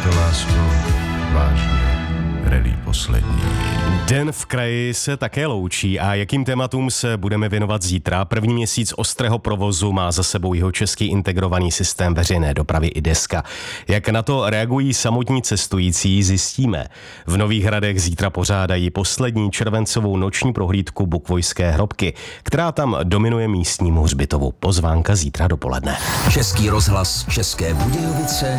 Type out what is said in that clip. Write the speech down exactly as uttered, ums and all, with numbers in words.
to, lásko, vážně rally poslední. Den v kraji se také loučí a jakým tématům se budeme věnovat zítra? První měsíc ostrého provozu má za sebou jeho český integrovaný systém veřejné dopravy i deska. Jak na to reagují samotní cestující, zjistíme. V Nových Hradech zítra pořádají poslední červencovou noční prohlídku Bukvojské hrobky, která tam dominuje místnímu hřbitovu. Pozvánka zítra dopoledne. Český rozhlas České Budějovice.